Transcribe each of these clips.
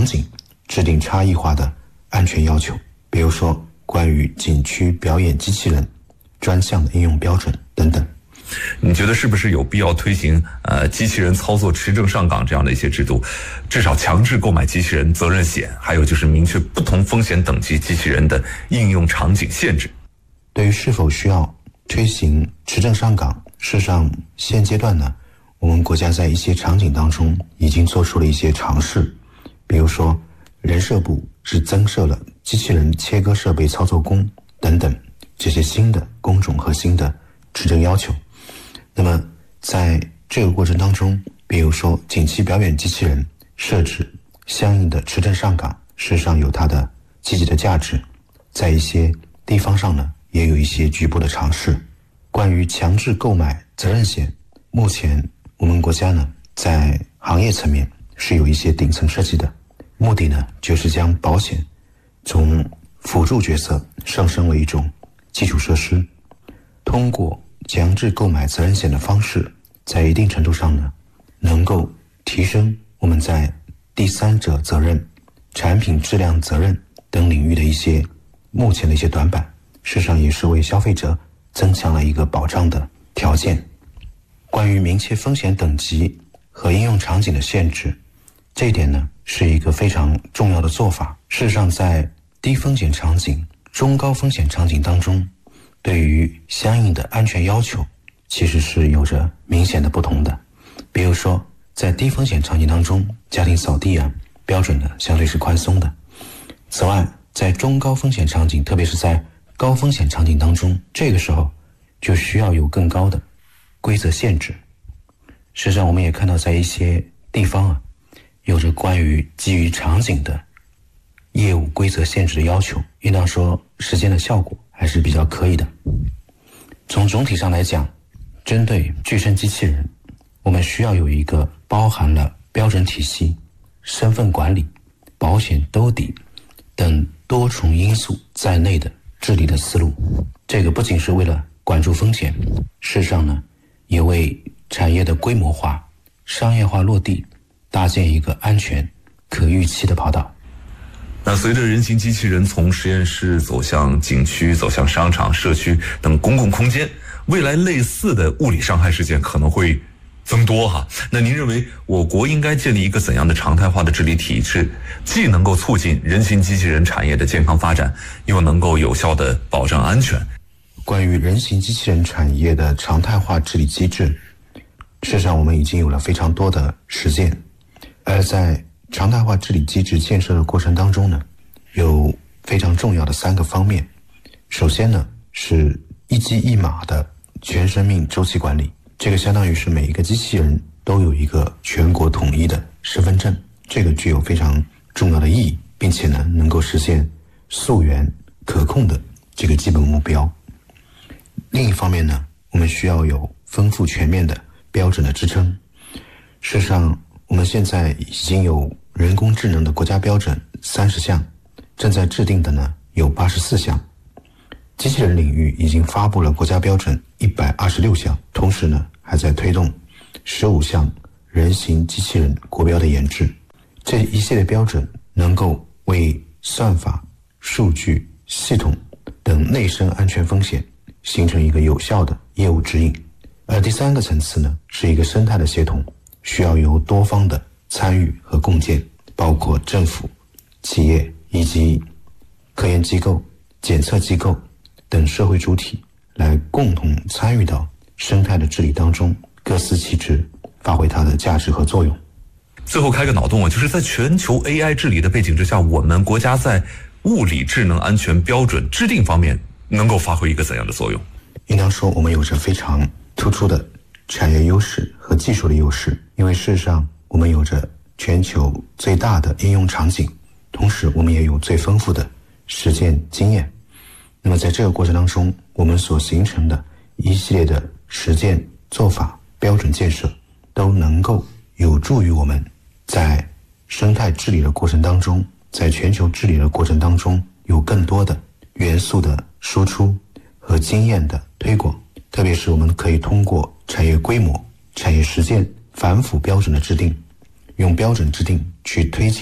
景制定差异化的安全要求，比如说关于景区表演机器人专项的应用标准等等。 你觉得是不是有必要推行机器人操作持证上岗这样的一些制度，至少强制购买机器人责任险，还有就是明确不同风险等级机器人的应用场景限制？ 对于是否需要推行持证上岗，事实上现阶段呢，我们国家在一些场景当中已经做出了一些尝试，比如说人社部是增设了机器人切割设备操作工等等这些新的工种和新的持证要求。那么在这个过程当中，比如说景区表演机器人设置相应的持证上岗，事实上有它的积极的价值。在一些地方上呢，也有一些局部的尝试。关于强制购买责任险，目前我们国家呢在行业层面是有一些顶层设计的，目的呢就是将保险从辅助角色上升为一种基础设施，通过强制购买责任险的方式，在一定程度上呢，能够提升我们在第三者责任、产品质量责任等领域的一些目前的一些短板，事实上也是为消费者增强了一个保障的条件。关于明确风险等级和应用场景的限制，这一点呢是一个非常重要的做法。事实上，在低风险场景、中高风险场景当中，对于相应的安全要求其实是有着明显的不同的。比如说在低风险场景当中，家庭扫地标准呢相对是宽松的。此外，在中高风险场景，特别是在高风险场景当中，这个时候就需要有更高的规则限制。实际上我们也看到在一些地方有着关于基于场景的业务规则限制的要求，应当说实践的效果还是比较可以的。从总体上来讲，针对具身机器人，我们需要有一个包含了标准体系、身份管理、保险兜底等多重因素在内的治理的思路。这个不仅是为了管住风险，事实上呢，也为产业的规模化、商业化落地搭建一个安全、可预期的跑道。 那随着人形机器人从实验室走向景区、走向商场、社区等公共空间，未来类似的物理伤害事件可能会增多哈。那您认为我国应该建立一个怎样的常态化的治理体制，既能够促进人形机器人产业的健康发展，又能够有效的保障安全？ 关于人形机器人产业的常态化治理机制，事实上我们已经有了非常多的实践。而在常态化治理机制建设的过程当中呢，有非常重要的3个方面。首先呢，是一机一码的全生命周期管理，这个相当于是每一个机器人都有一个全国统一的身份证，这个具有非常重要的意义，并且呢，能够实现溯源可控的这个基本目标。另一方面呢，我们需要有丰富全面的标准的支撑。事实上，我们现在已经有人工智能的国家标准30项，正在制定的呢有84项。机器人领域已经发布了国家标准126项，同时呢还在推动15项人形机器人国标的研制。这一系列标准能够为算法、数据、系统等内生安全风险形成一个有效的业务指引。而第3个层次呢，是一个生态的协同，需要由多方的参与和共建，包括政府、企业以及科研机构、检测机构等社会主体来共同参与到生态的治理当中，各司其职，发挥它的价值和作用。 最后开个脑洞就是在全球 AI 治理的背景之下，我们国家在物理智能安全标准制定方面能够发挥一个怎样的作用？ 应当说我们有着非常突出的产业优势和技术的优势，因为事实上我们有着全球最大的应用场景，同时我们也有最丰富的实践经验。那么在这个过程当中，我们所形成的一系列的实践做法、标准建设，都能够有助于我们在生态治理的过程当中，在全球治理的过程当中，有更多的元素的输出和经验的推广。特别是我们可以通过产业规模、产业实践反腐标准的制定，用标准制定去推进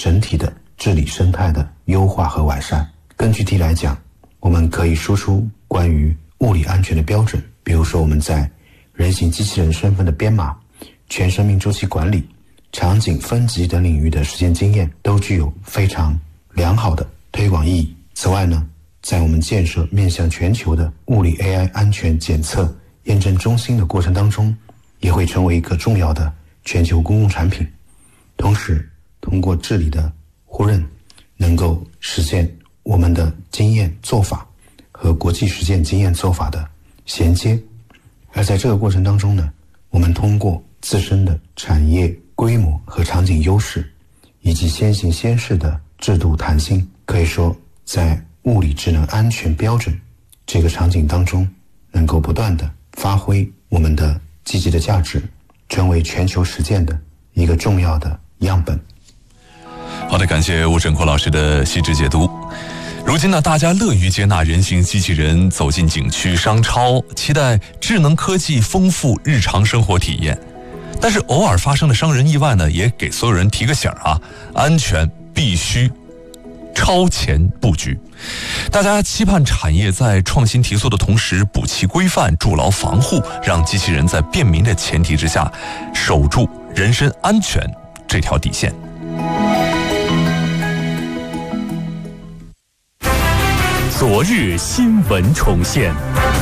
整体的治理生态的优化和完善。更具体来讲，我们可以输出关于物理安全的标准，比如说我们在人形机器人身份的编码、全生命周期管理、场景分级等领域的实践经验都具有非常良好的推广意义。此外呢，在我们建设面向全球的物理 AI 安全检测验证中心的过程当中，也会成为一个重要的全球公共产品。同时通过治理的互认，能够实现我们的经验做法和国际实践经验做法的衔接。而在这个过程当中呢，我们通过自身的产业规模和场景优势，以及先行先试的制度弹性，可以说在物理智能安全标准这个场景当中，能够不断的发挥我们的积极的价值，成为全球实践的一个重要的样本。 好的，感谢吴振国老师的细致解读。如今呢，大家乐于接纳人形机器人走进景区、商超，期待智能科技丰富日常生活体验。但是偶尔发生的伤人意外呢，也给所有人提个醒啊，安全必须超前布局。大家期盼产业在创新提速的同时，补齐规范，筑牢防护，让机器人在便民的前提之下，守住人身安全这条底线。 昨日新闻重现。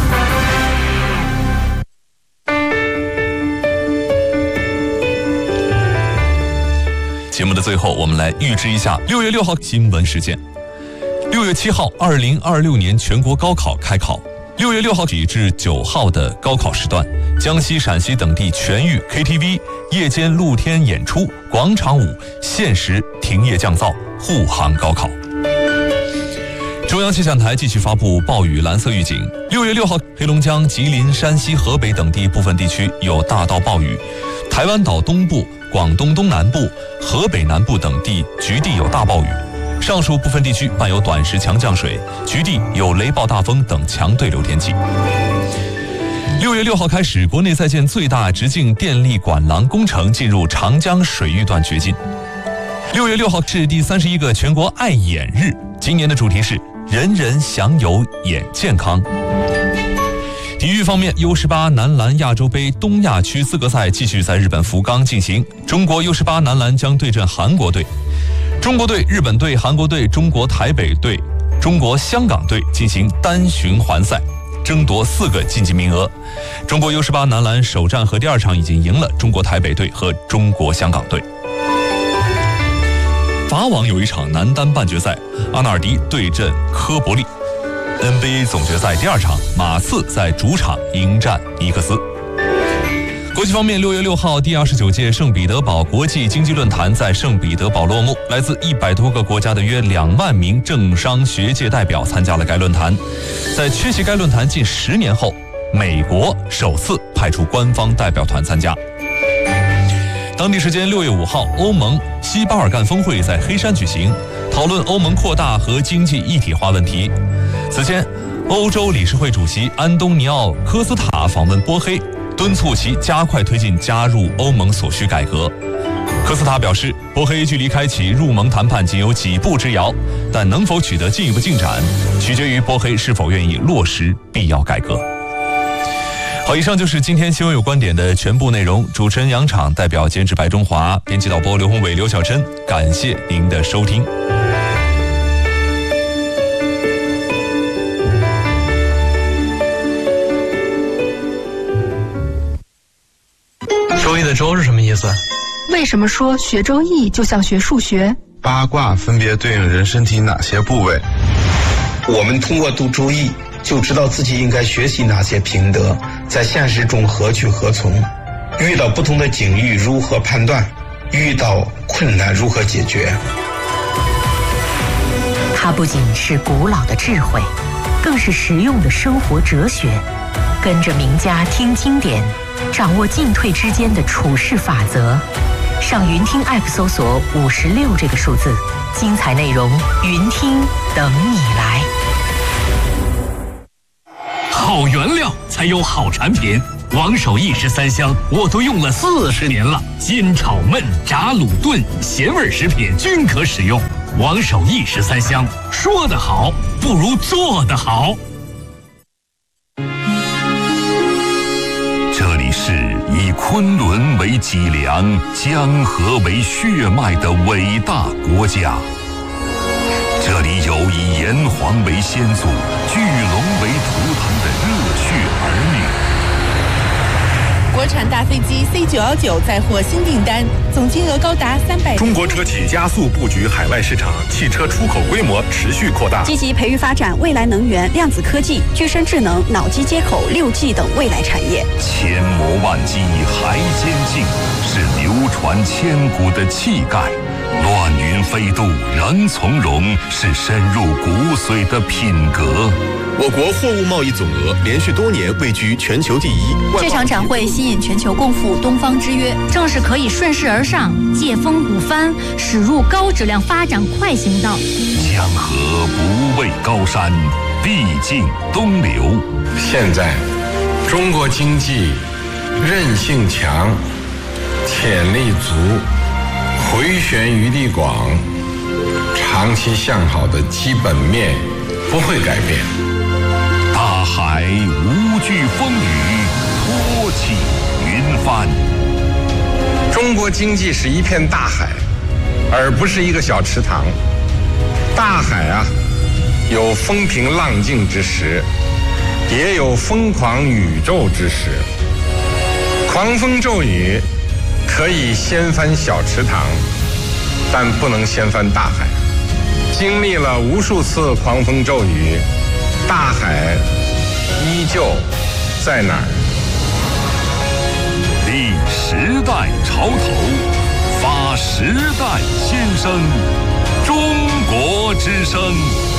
节目的最后，我们来预知一下6月6号新闻事件。6月7号，2026年全国高考开考。6月6号起至9号的高考时段，江西、陕西等地全域 KTV、夜间露天演出、广场舞限时停业降噪，护航高考。中央气象台继续发布暴雨蓝色预警。6月6号，黑龙江、吉林、山西、河北等地部分地区有大到暴雨，台湾岛东部、广东东南部、河北南部等地局地有大暴雨，上述部分地区伴有短时强降水，局地有雷暴大风等强对流天气。6月6号开始，国内在建最大直径电力管廊工程进入长江水域段掘进。6月6号是第31个全国爱眼日，今年的主题是人人享有眼健康。体育方面 ，U18 男篮亚洲杯东亚区资格赛继续在日本福冈进行，中国 U18 男篮将对阵韩国队。中国队、日本队、韩国队、中国台北队、中国香港队进行单循环赛，争夺4个晋级名额。中国 U18 男篮首战和第2场已经赢了中国台北队和中国香港队。法网有一场男单半决赛，阿纳尔迪对阵科伯利。NBA 总决赛第2场，马刺在主场迎战尼克斯。国际方面，6月6号，第29届圣彼得堡国际经济论坛在圣彼得堡落幕，来自100多个国家的约2万名政商学界代表参加了该论坛。在缺席该论坛近10年后，美国首次派出官方代表团参加。当地时间6月5号，欧盟西巴尔干峰会在黑山举行，讨论欧盟扩大和经济一体化问题。此前，欧洲理事会主席安东尼奥·科斯塔访问波黑，敦促其加快推进加入欧盟所需改革。科斯塔表示，波黑距离开启入盟谈判仅有几步之遥，但能否取得进一步进展，取决于波黑是否愿意落实必要改革。好，以上就是今天新闻有观点的全部内容。主持人杨昶，代表监制白中华，编辑导播刘宏伟、刘小珍，感谢您的收听。 周易的周是什么意思？ 为什么说学周易就像学数学？ 八卦分别对应人身体哪些部位？ 我们通过读周易就知道自己应该学习哪些品德，在现实中何去何从，遇到不同的境遇如何判断，遇到困难如何解决。 它不仅是古老的智慧，更是实用的生活哲学。跟着名家听经典，掌握进退之间的处事法则。上云听 App 搜索56这个数字，精彩内容云听等你来。 好原料才有好产品， 王守义13香我都用了40年了，煎炒焖炸卤炖咸味食品均可使用。王守义13香，说得好不如做得好。 这里是以昆仑为脊梁、江河为血脉的伟大国家。这里有以炎黄为先祖、巨龙为图腾的热血儿女。 国产大飞机 C919 再获新订单，总金额高达300。 中国车企加速布局海外市场，汽车出口规模持续扩大， 积极培育发展未来能源、量子科技、具身智能、脑机接口、6G 等未来产业。 千磨万击还坚劲，是流传千古的气概。乱云飞渡仍从容，是深入骨髓的品格。 我国货物贸易总额连续多年位居全球第一。 这场展会吸引全球共赴东方之约， 正是可以顺势而上，借风鼓帆，驶入高质量发展快行道。 江河不畏高山，必尽东流。 现在，中国经济韧性强，潜力足，回旋余地广，长期向好的基本面不会改变。 大海无惧风雨，托起云帆。 中国经济是一片大海，而不是一个小池塘。大海啊，有风平浪静之时，也有疯狂宇宙之时。狂风骤雨可以掀翻小池塘，但不能掀翻大海。经历了无数次狂风骤雨，大海依旧在哪儿？ 立时代潮头，发时代先声，中国之声。